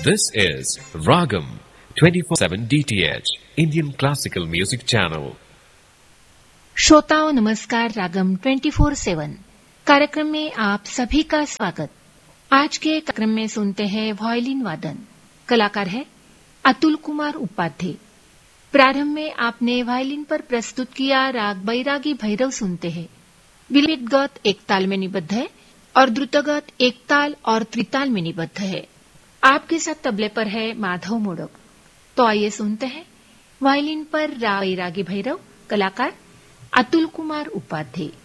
This is Ragam 24/7 DTH Indian Classical Music Channel. श्रोताओं नमस्कार। रागम 24/7 कार्यक्रम में आप सभी का स्वागत। आज के कार्यक्रम में सुनते हैं वायलिन वादन। कलाकार है अतुल कुमार उपाध्याय। प्रारंभ में आपने वायलिन पर प्रस्तुत किया राग बैरागी भैरव सुनते हैं। विलंबित गत एक ताल में निबद्ध है और द्रुतगत एक ताल और त्रिताल में निबद्ध है। आपके साथ तबले पर है माधव मोड़क। तो आइए सुनते हैं वायलिन पर राग बैरागी भैरव, कलाकार अतुल कुमार उपाध्याय।